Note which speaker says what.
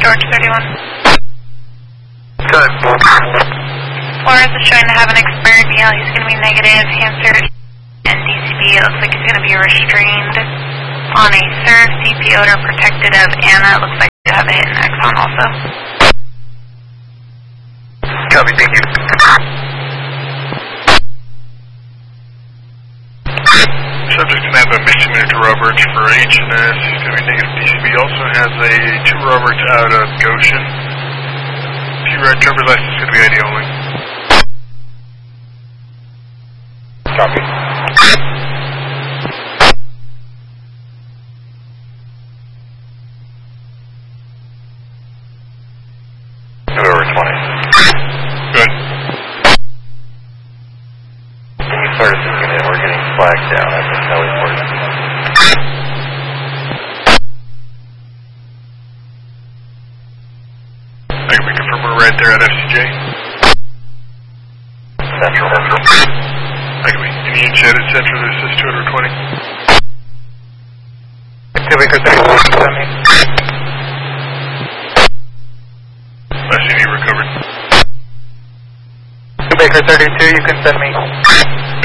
Speaker 1: George 31.
Speaker 2: Good.
Speaker 1: Flores is showing to have an expired meal. He's going to be negative. Answer and DCB. It looks like he's going to be restrained on a serve, CPO'd or protected of Anna. It looks like you have a hit in Exxon also.
Speaker 2: Copy, thank you.
Speaker 3: Subject can have a misdemeanor to Roberts for H&S. He's going to be negative DCB. Also has a 2 Roberts out of Goshen. T-Ride cover license is going to be ID only.
Speaker 2: Copy. Over 20.
Speaker 3: Good.
Speaker 2: Can you start us again? We're getting flagged down at the Kelly Port.
Speaker 3: I can confirm we're right there at FCJ.
Speaker 2: Central.
Speaker 3: I can be Indian Shed at Central. This is 220.
Speaker 2: Baker 31, send me.
Speaker 3: SCD recovered.
Speaker 2: Baker 32, you can send me.